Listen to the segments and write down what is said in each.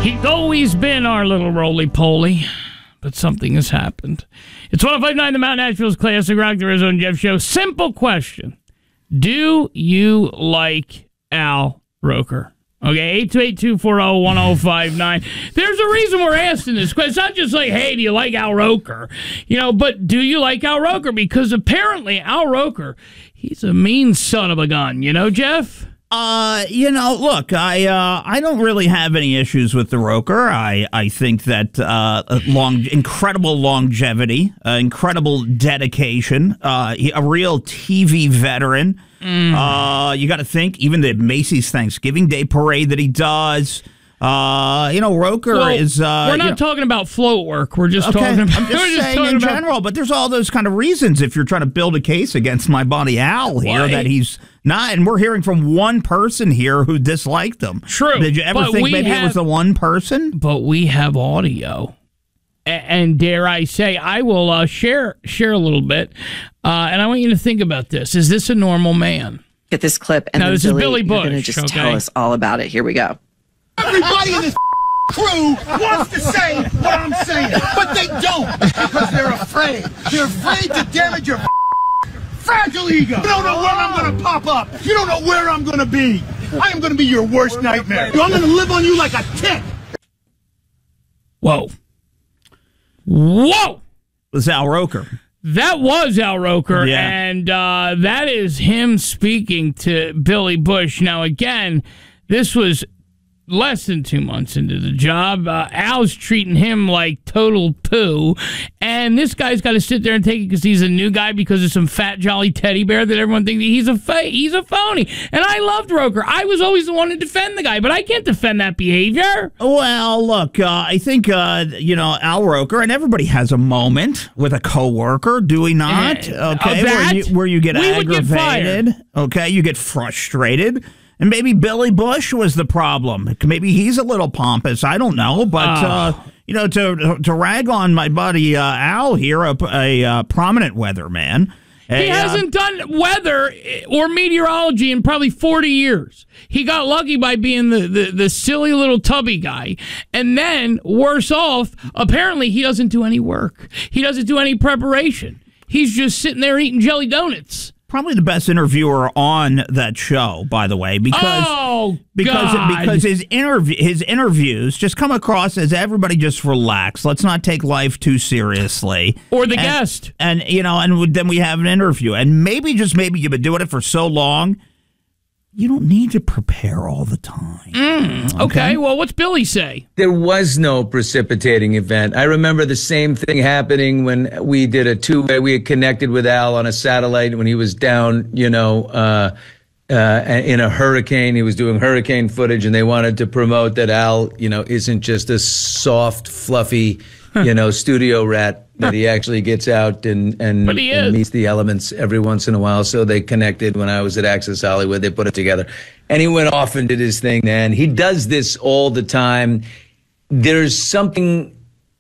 He's always been our little roly-poly, but something has happened. It's 105.9 The Mount Nashville's Classic Rock, the Arizona Jeff Show. Simple question. Do you like Al Roker? Okay, 828-240-1059. There's a reason we're asking this question. It's not just like, hey, do you like Al Roker? But do you like Al Roker? Because apparently Al Roker, he's a mean son of a gun. Jeff? Look, I don't really have any issues with the Roker. I think that incredible longevity, incredible dedication, a real TV veteran. You got to think, even the Macy's Thanksgiving Day parade that he does. Roker is... we're not talking about float work. We're just talking about... I'm just saying in general, but there's all those kind of reasons if you're trying to build a case against my buddy Al here that he's not, and we're hearing from one person here who disliked him. True. Did you ever think maybe it was the one person? But we have audio. And dare I say, I will share a little bit, and I want you to think about this. Is this a normal man? Get this clip, and now, this is Billy Bush. You're going to just tell us all about it. Here we go. Everybody in this crew wants to say what I'm saying, but they don't because they're afraid. They're afraid to damage your fragile ego. You don't know where I'm going to pop up. You don't know where I'm going to be. I am going to be your worst nightmare. I'm going to live on you like a tick. Whoa. It was Al Roker. That was Al Roker, yeah. And that is him speaking to Billy Bush. Now, again, this was less than 2 months into the job. Al's treating him like total poo, and this guy's got to sit there and take it because he's a new guy because of some fat jolly teddy bear that everyone thinks he's a phony. And I loved Roker. I was always the one to defend the guy, but I can't defend that behavior. Well, look, I think Al Roker, and everybody has a moment with a coworker, do we not? Where you get aggravated. You get frustrated. And maybe Billy Bush was the problem. Maybe he's a little pompous. I don't know. But, to rag on my buddy Al here, a prominent weatherman. He hasn't done weather or meteorology in probably 40 years. He got lucky by being the silly little tubby guy. And then, worse off, apparently he doesn't do any work. He doesn't do any preparation. He's just sitting there eating jelly donuts. Probably the best interviewer on that show, by the way, because his interviews just come across as everybody just relax. Let's not take life too seriously. Or the guest, and then we have an interview, and maybe you've been doing it for so long, you don't need to prepare all the time. Okay, well, what's Billy say? There was no precipitating event. I remember the same thing happening when we did a two-way. We had connected with Al on a satellite when he was down, in a hurricane. He was doing hurricane footage, and they wanted to promote that Al, isn't just a soft, fluffy, studio rat, that he actually gets out and meets the elements every once in a while. So they connected when I was at Access Hollywood. They put it together. And he went off and did his thing, man. He does this all the time. There's something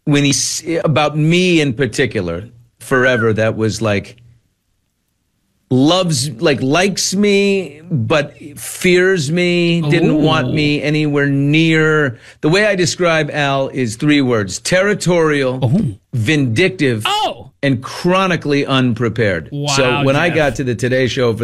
about me in particular, forever, that was like, likes me, but fears me, didn't want me anywhere near. The way I describe Al is 3 words: territorial, vindictive, and chronically unprepared. Wow, so when Jeff. I got to the Today Show for